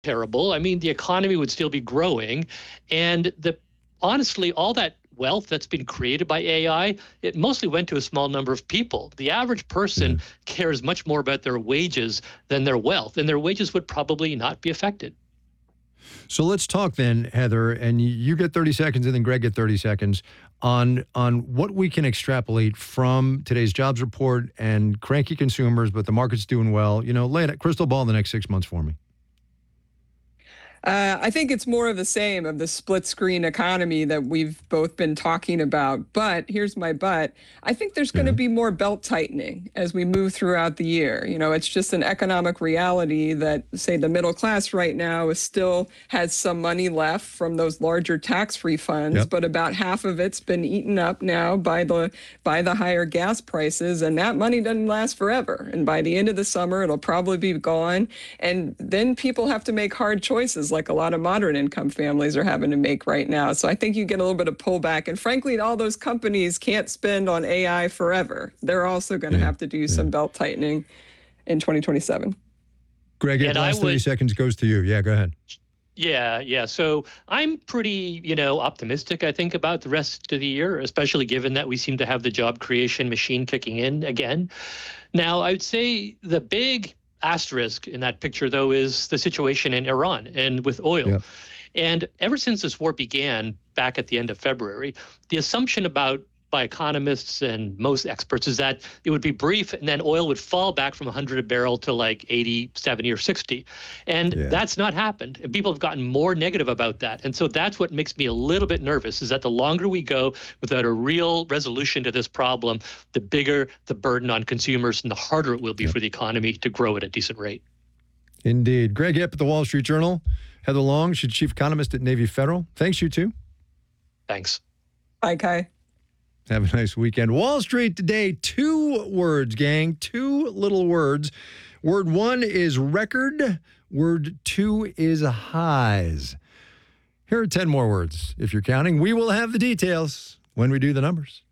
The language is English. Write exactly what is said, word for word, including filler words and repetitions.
terrible. I mean, the economy would still be growing. And the honestly, all that wealth that's been created by A I, it mostly went to a small number of people. The average person Yeah. cares much more about their wages than their wealth, and their wages would probably not be affected. So let's talk then, Heather, and you get thirty seconds and then Greg get thirty seconds on on what we can extrapolate from today's jobs report and cranky consumers, but the market's doing well. You know, lay it crystal ball in the next six months for me. Uh, I think it's more of the same of the split screen economy that we've both been talking about. But here's my but. I think there's going to Yeah. be more belt tightening as we move throughout the year. You know, it's just an economic reality that, say, the middle class right now is still has some money left from those larger tax refunds, Yep. but about half of it's been eaten up now by the by the higher gas prices, and that money doesn't last forever. And by the end of the summer, it'll probably be gone. And then people have to make hard choices, like a lot of moderate income families are having to make right now. So I think you get a little bit of pullback. And frankly, all those companies can't spend on A I forever. They're also going to Yeah, have to do yeah. some belt tightening in twenty twenty-seven. Greg, And the I last thirty would- seconds goes to you. Yeah, go ahead. Yeah, yeah. So I'm pretty, you know, optimistic, I think, about the rest of the year, especially given that we seem to have the job creation machine kicking in again. Now, I would say the big asterisk in that picture, though, is the situation in Iran and with oil. Yeah. And ever since this war began back at the end of February, the assumption about by economists and most experts is that it would be brief and then oil would fall back from one hundred a barrel to like eighty, seventy, or sixty. And Yeah. that's not happened. And people have gotten more negative about that. And so that's what makes me a little bit nervous, is that the longer we go without a real resolution to this problem, the bigger the burden on consumers and the harder it will be Yeah. for the economy to grow at a decent rate. Indeed. Greg Yip at the Wall Street Journal. Heather Long, she's chief economist at Navy Federal. Thanks, you two. Thanks. Bye, Kai. Have a nice weekend. Wall Street today, two words, gang, two little words. Word one is record. Word two is highs. Here are ten more words. If you're counting, we will have the details when we do the numbers.